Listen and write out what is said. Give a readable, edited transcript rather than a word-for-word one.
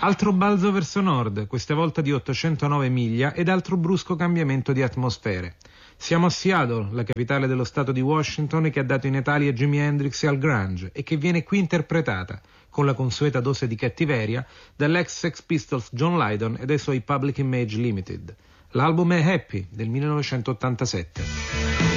Altro balzo verso nord, questa volta di 809 miglia ed altro brusco cambiamento di atmosfere. Siamo a Seattle, la capitale dello stato di Washington, che ha dato i natali a Jimi Hendrix e al grunge e che viene qui interpretata, con la consueta dose di cattiveria, dall'ex Sex Pistols John Lydon e dai suoi Public Image Limited. L'album è Happy del 1987.